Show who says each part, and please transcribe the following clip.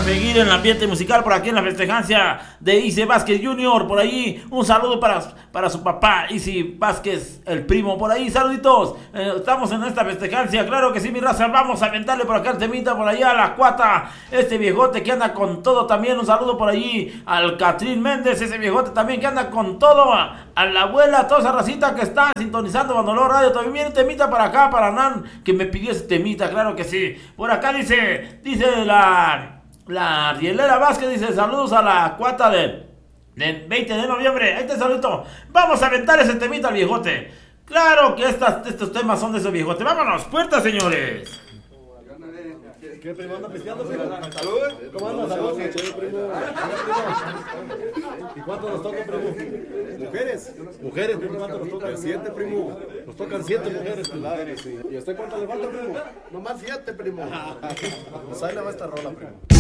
Speaker 1: seguir en el ambiente musical por aquí en la festejancia de Ise Vázquez Jr. Por ahí un saludo para su papá Isi Vázquez, el primo. Por ahí saluditos, estamos en esta festejancia. Claro que sí, mi raza, vamos a aventarle por acá el temita por allá a la Cuata, este viejote que anda con todo también. Un saludo por allí al Catrín Méndez, ese viejote también que anda con todo, a la abuela, a toda esa racita que está sintonizando Bandolero Radio. También viene temita para acá, para Nan, que me pidió ese temita, claro que sí. Por acá dice la Rielera Vázquez, dice saludos a la Cuata del 20 de noviembre. Ahí te saludo. Vamos a aventar ese temita al viejote. Claro que estos temas son de ese viejote. Vámonos, puertas, señores.
Speaker 2: ¿Qué primo anda pisteando, primo? ¿Salud? ¿Cómo anda? Salud, primo. ¿Y cuánto nos toca, primo? ¿Mujeres? Mujeres, primo, ¿cuánto nos toca? 7, primo. Nos tocan 7 mujeres, primo. Sí. ¿Y a usted cuánto le falta, primo?
Speaker 3: Nomás 7, primo.
Speaker 2: Pues ahí le va esta rola, primo.